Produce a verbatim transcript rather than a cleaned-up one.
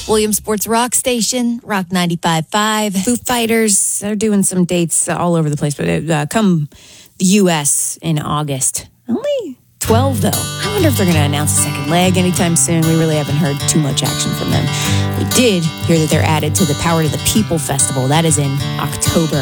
William Sports Rock Station, Rock ninety-five point five. Foo Fighters are doing some dates all over the place, but uh, come the U S in August. Only twelve, though. I wonder if they're going to announce a second leg anytime soon. We really haven't heard too much action from them. We did hear that they're added to the Power to the People Festival. That is in October.